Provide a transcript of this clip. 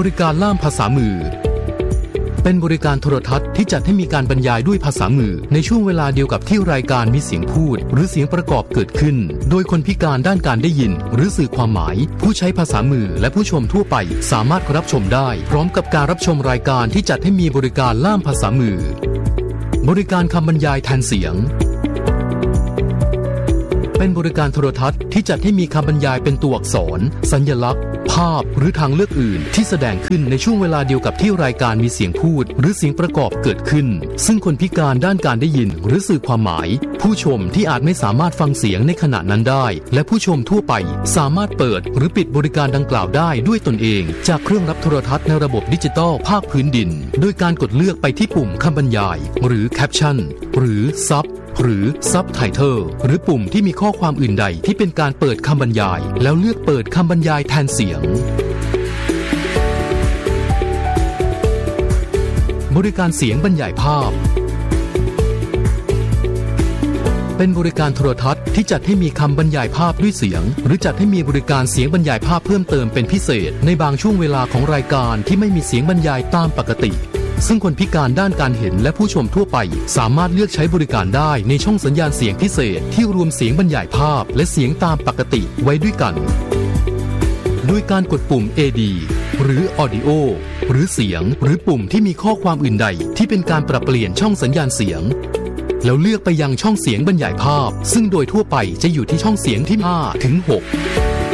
ริการล่ามภาษามือเป็นบริการโทรทัศน์ที่จัดให้มีการบรรยายด้วยภาษามือในช่วงเวลาเดียวกับที่รายการมีเสียงพูดหรือเสียงประกอบเกิดขึ้นโดยคนพิการด้านการได้ยินหรือสื่อความหมายผู้ใช้ภาษามือและผู้ชมทั่วไปสามารถรับชมได้พร้อมกับการรับชมรายการที่จัดให้มีบริการล่ามภาษามือบริการคำบรรยายแทนเสียงเป็นบริการโทรทัศน์ที่จัดให้มีคำบรรยายเป็นตัวอักษรสัญลักษณ์ภาพหรือทางเลือกอื่นที่แสดงขึ้นในช่วงเวลาเดียวกับที่รายการมีเสียงพูดหรือเสียงประกอบเกิดขึ้นซึ่งคนพิการด้านการได้ยินหรือสื่อความหมายผู้ชมที่อาจไม่สามารถฟังเสียงในขณะนั้นได้และผู้ชมทั่วไปสามารถเปิดหรือปิดบริการดังกล่าวได้ด้วยตนเองจากเครื่องรับโทรทัศน์ในระบบดิจิตอลภาคพื้นดินโดยการกดเลือกไปที่ปุ่มคำบรรยายหรือแคปชั่นหรือซับหรือ Subtitle หรือปุ่มที่มีข้อความอื่นใดที่เป็นการเปิดคำบรรยายแล้วเลือกเปิดคำบรรยายแทนเสียงบริการเสียงบรรยายภาพเป็นบริการโทรทัศน์ที่จัดให้มีคำบรรยายภาพด้วยเสียงหรือจัดให้มีบริการเสียงบรรยายภาพเพิ่มเติมเป็นพิเศษในบางช่วงเวลาของรายการที่ไม่มีเสียงบรรยายตามปกติซึ่งคนพิการด้านการเห็นและผู้ชมทั่วไปสามารถเลือกใช้บริการได้ในช่องสัญญาณเสียงพิเศษที่รวมเสียงบรรยายภาพและเสียงตามปกติไว้ด้วยกันโดยการกดปุ่ม AD หรือ Audio หรือเสียงหรือปุ่มที่มีข้อความอื่นใดที่เป็นการปรับเปลี่ยนช่องสัญญาณเสียงแล้วเลือกไปยังช่องเสียงบรรยายภาพซึ่งโดยทั่วไปจะอยู่ที่ช่องเสียงที่5 ถึง 6